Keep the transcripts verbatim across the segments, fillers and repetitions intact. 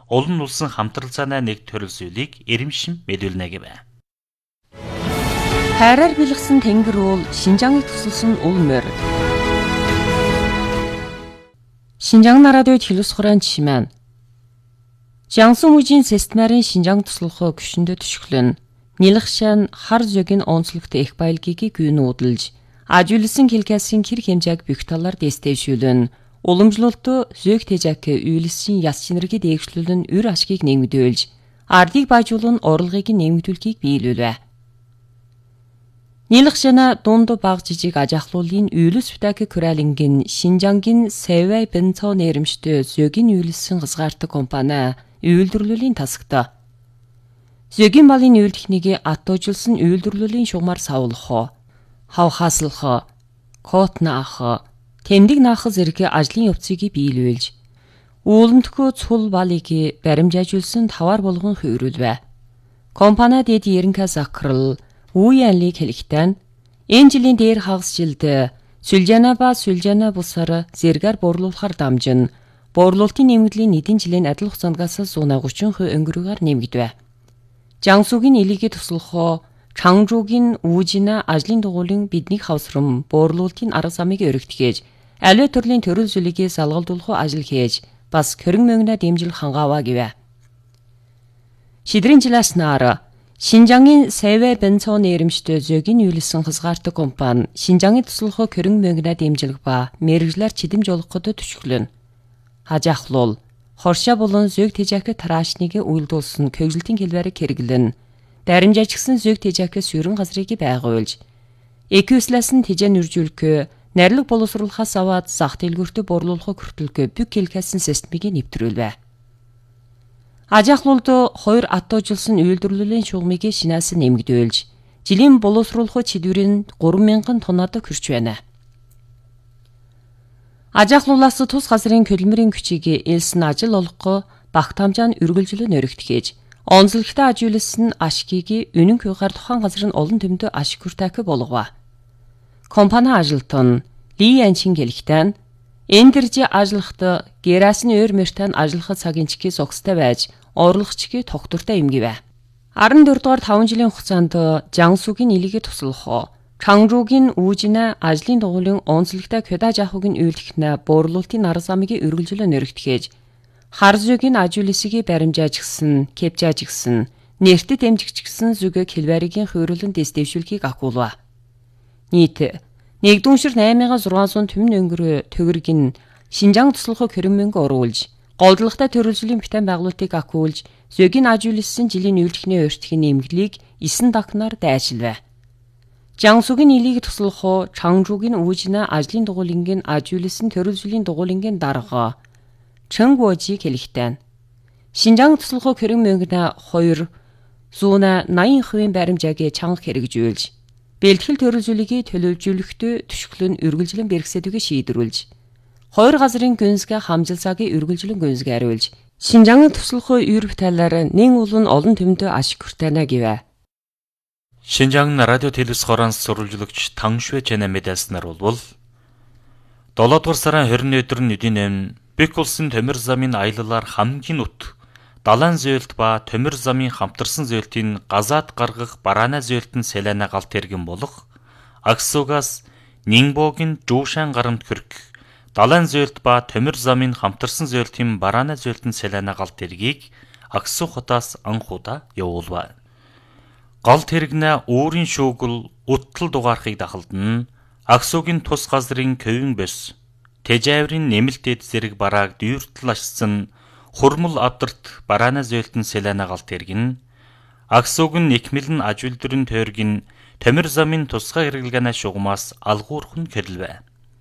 олон улсын хамтралцаанаа нэг төрөлсүүлийг эрэмшин мэдүүлнэ гэв. Хайраар бэлгсэн тэнгэр уул Шинжааныг тусалсан ул морь. Шинжаан радиод хэлусгорын чимэн. Jiangsu мужийн системарын Шинжаан туслахаа гүшиндө төшөглөн. Нилхшан хар зөгийн онцлогт их баялгийг гүйнүүдэлж, ажуулсан хэлкэсийн хэр хэмжээг бүх талаар дэстэйшүүлэн, уламжлалтоо зөг тэжэк үйлсэн яс шинэргийг дээгшлүүлэн үр ашгийг нэмэгдүүлж, ардыг бажуулан орлогыг нэмэгдүүлэхийг биелүүлвэ. Нилхшана дунд баг жижиг ажахлуулын үйлс бүтэк күрэлингийн Шинжаангийн Сэвэй Бэнцо нэрэмжтэй зөгийн үйлсэн хязгаартай компани үйлдвэрлэлийн тасагта. Зөгийн балын үйл техникийг атуужилсан үйлдвэрлэлийн шугамар савлах, хавхаслах, код наах, тэмдэг наах зэрэг ажлын явцыг биелүүлж, үүлэмтгөө цул балыг баримжаажуулсан тавар болгон хувирлвэ. Компани дэд ерөнхий закрал Үеэнлийг хэлэхдээ энэ жилийн дээр хагас жилд Сүлжана ба Сүлжана бусаар зэргээр борлуулахар дамжин борлуулалтын нэмэгдлийн эдийн жилийн адил хугацаангаас one thirty percent өнгөрөөр нэмэгдэв. Jiangsuгийн илийгээ туслах Changzhouгийн Wujina ажлын дугуйлын биднийг хавсрам борлуулалтын арга замыг өргөтгөөж аливаа төрлийн төрөл зүйлийг салгалдуулах ажил хийж бас хөрөнгө мөнгөний дэмжлэг хангааваа гэв. Шидрийн жилээс наар Шинжаангийн Сэвэй Бэнцо нэрэмжтэй зөгийн үйлсэн хязгаартай компани Шинжаангийн туслахаа хөрөнгө мөнгөний дэмжлэг ба мэрэгжлэр чидэмж олгоход төшөглөн. Хажаахлуул хоршоо болон зөг тэжээх тараашныг үйлдүүлсэн көгжилтийн хэлбэрийг хэрэглэн баримжаачгсан зөг тэжээх сүрэн газрыг байгуулж эквислэсэн тэжэн үржүүлэх нарилэг боловсруулахаас аваад зах дэлгүүртээ борлуулах хүртэлгүй бүх хэлхэсэн системийг нэвтрүүлвэ. Ажахлуулд хоёр атуужилсан үйлдвэрлэлийн шугамыг шинээс нэмэгдүүлж, жилийн боловсруулах чидвэрийн three thousand тоннод хүрч байна. Ажахлуулаас тус газрын хөдөлмөрийн хүчийг элсэн ажил олгох багтаамжаанд үргэлжлэн өргөтгөөж, онцлогтой ажиулсан ашгийг үнэн хүйгээр тухайн газар нь олон тэмдэг ашиг хүртээх болгов. Компани ажилтан Ли Янчин хэлэхдээ эндэрж ажиллахад гэрээсний өөр мөртөө ажиллахад цагийн чигийг зогстой байж орлогчгийн тогтвортой юм гэвэ. fourteen дугаар five жилийн хугацаанд Jiangsuгийн илийгээ туслах Changzhouгийн Wujina ажлын дугуйлын онцлогтой Quedajiahuгийн үйл техникийн борлуулалтын арга замыг үргэлжлэн өргөтгөөж, хар зөгийн ажуулсыг баримжаажгсан, кепжаажгсан, нэртэд дэмжигчсэн зүг хэлбэригийн хувирлын дэсдэвшүүлэхийг агуулва. Нийт нэгдүгээр eight thousand six hundred төмөн өнгөрөө төгөргийн Шинжаан туслахыг хөрөнгө мөнгө оруулж, голдлагатай төрөлжлийн бүтээн байгуулалтыг агуулж, зөгийн ажуулсан жилийн үйл техникийн өөрчлөлтийн нэмэгдлийг nine дахнаар дайшилвэ. Jiangsuгийн илийг туслах Changzhouгийн Wujina ажлын дугуйлангийн ажуулсан төрөлжлийн дугуйлангийн дарга Chen Guoji хэлэхдээ Шинжаан туслахыг хөрөнгө мөнгөний two hundred eighty percent баримжааг чанга хэрэгжүүлж, бэлтгэл төрөлжлөлийг төлөвлөжүүлэхдээ төшөглөн үргэлжлэн бэрхсэдүгэ шийдвэрлэж, хоёр газрын гүнзгий хамжилсаагийн үргэлжлэн гүнзгийруулж, Шинжааныг туслах үр бүтээлээр нэн улан олон тэмдэг ашиг хүртэнэ гэвэ. Шинжаан радио телевизхороос сурвалжлагч Тангшвэ чанаа мэдээснээр болвол seven дугаар сарын twenty өдөр нүдийн эм Бик улсын төмөр замын аяллаар хамгийн ут далайн зөөлт ба төмөр замын хамтарсан зөөлтийн газаад гаргах бараана зөөлтөн Селена галт тэргэн болох Аксугаас Нингбогийн Жуушан гарамт хөрөх далайн зөөлт ба төмөр замын хамтарсан зөөлтийн бараана зөөлтөн Селена галт тэргийг Аксу хотоос анхудаа явуулва. Галт тэргнээ өөрийн шүүгэл уттал дугаархыг дахалдан Аксугийн тус газрын көвин бос Тэжээврийн нэмэлтэд зэрэг барааг дүүртэл ашсан хурмал авдарт бараана зөөлтөн Селена галт тэргэн Аксугийн нэхмэлэн ажуулдрын тойргийн төмөр замын тусгай хэрэглэгээний шугамаас алгуурхан кэрлвэ.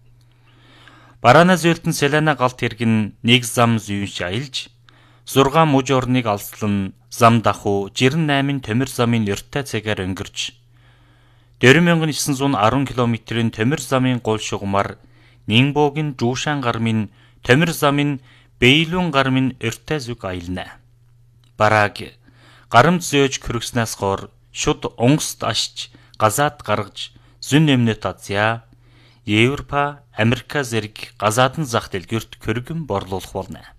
Бараана зөөлтөн Селена галт тэргэн нэг зам зүүнш аялж six муж орныг алслан зам даху нine төмөр замын өртөө цагаар өнгөрч four thousand nine hundred ten километрийн төмөр замын гол шугамар Нингбогийн Жуушан гармын төмөр замын Бэйлүн гармын өртөө зүг аялна. Барааг гарамт зөөж хөргснээс гоор шуд онгост ашиж газаад гаргаж зүүн өмнөд Азия, Европа, Америка зэрэг газаадын зах дэлгүүрт хөргөн борлуулах болно.